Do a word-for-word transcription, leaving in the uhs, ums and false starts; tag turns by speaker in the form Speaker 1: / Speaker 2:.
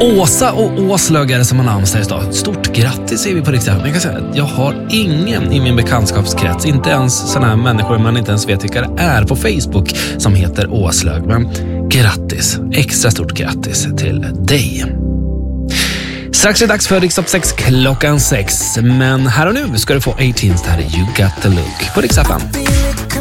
Speaker 1: Åsa och Åslög är det som har namnsdag idag. Stort grattis säger vi på riktigt. Men jag kan säga att jag har ingen i min bekantskapskrets, inte ens sådana här människor man inte ens vet vilka det är på Facebook, som heter Åslög. Men grattis, extra stort grattis till dig. Strax är det dags för Rikstopp sex klockan sex. Men här och nu ska du få arton. Det här är You Got The Look på Riksaffan.